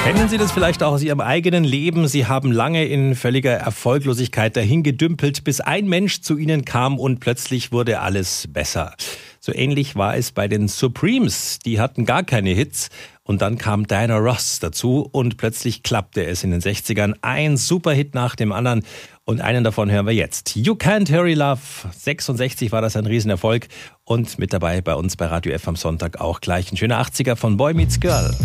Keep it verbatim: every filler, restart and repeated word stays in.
Kennen Sie das vielleicht auch aus Ihrem eigenen Leben? Sie haben lange in völliger Erfolglosigkeit dahingedümpelt, bis ein Mensch zu Ihnen kam und plötzlich wurde alles besser. So ähnlich war es bei den Supremes. Die hatten gar keine Hits. Und dann kam Diana Ross dazu und plötzlich klappte es in den sechzigern. Ein Superhit nach dem anderen. Und einen davon hören wir jetzt. You Can't Hurry Love. sechsundsechzig war das ein Riesenerfolg. Und mit dabei bei uns bei Radio F am Sonntag auch gleich ein schöner achtziger von Boy Meets Girl.